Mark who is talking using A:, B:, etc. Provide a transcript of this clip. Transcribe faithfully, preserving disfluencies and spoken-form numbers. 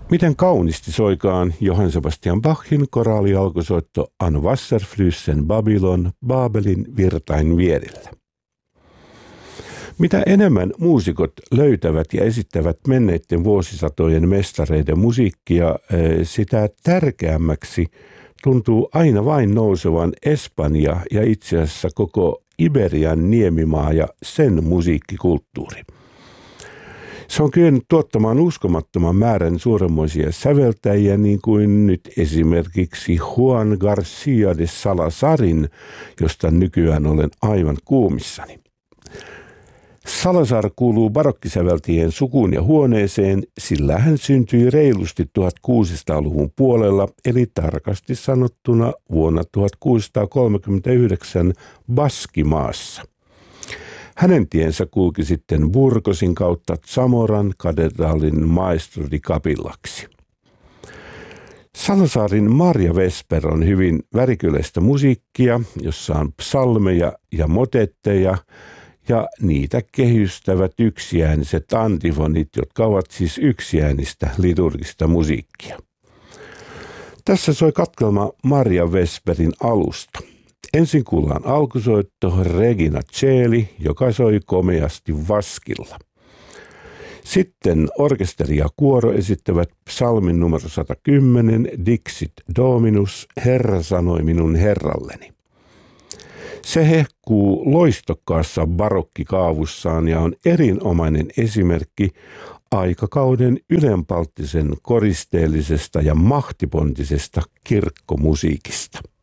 A: Miten kaunisti soikaan Johann Sebastian Bachin koraalialkusoitto An Wasserflüssen Babylon Babelin virtain vierillä. Mitä enemmän muusikot löytävät ja esittävät menneiden vuosisatojen mestareiden musiikkia, sitä tärkeämmäksi tuntuu aina vain nousevan Espanja ja itse asiassa koko Iberian niemimaa ja sen musiikkikulttuuri. Se on kyennyt tuottamaan uskomattoman määrän suuremmoisia säveltäjiä, niin kuin nyt esimerkiksi Juan García de Salazarin, josta nykyään olen aivan kuumissani. Salazar kuuluu barokkisäveltäjien sukuun ja huoneeseen, sillä hän syntyi reilusti tuhatkuusisataaluvun puolella, eli tarkasti sanottuna vuonna tuhatkuusisataakolmekymmentäyhdeksän Baskimaassa. Hänen tiensä kulki sitten Burgosin kautta Zamoran katedraalin Maestro di Capillaksi. Salazarin Maria Vesper on hyvin värikyläistä musiikkia, jossa on psalmeja ja motetteja, ja niitä kehystävät yksiääniset antifonit, jotka ovat siis yksiäänistä liturgista musiikkia. Tässä soi katkelma Maria Vesperin alusta. Ensin kuullaan alkusoitto Regina Coeli, joka soi komeasti vaskilla. Sitten orkesteri ja kuoro esittävät psalmin numero sata kymmenen Dixit Dominus, Herra sanoi minun herralleni. Se hehkuu loistokkaassa barokkikaavussaan ja on erinomainen esimerkki aikakauden ylenpalttisen koristeellisesta ja mahtipontisesta kirkkomusiikista.